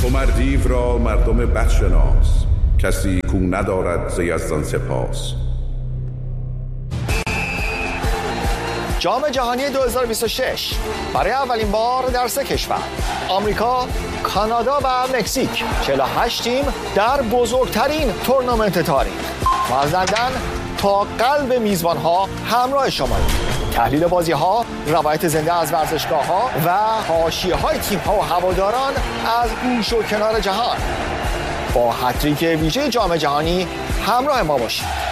تو مر دیو را مردم بدشناس، کسی کو ندارد ز یزدان سپاس. جام جهانی 2026 برای اولین بار در 3 کشور، آمریکا، کانادا و مکزیک، 48 تیم در بزرگترین تورنمنت تاریخ. ما از لندن تا قلب میزبان‌ها همراه شماییم. تحلیل بازی‌ها، روایت زنده از ورزشگاه‌ها و حاشیه‌های تیم‌ها و هواداران از گوش و کنار جهان. با هتریک ویژه جام جهانی همراه ما باشید.